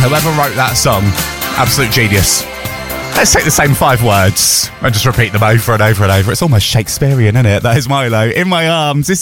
Whoever wrote that song, absolute genius. Let's take the same 5 words and just repeat them over and over and over. It's almost Shakespearean, isn't it? That is Milo, In My Arms. This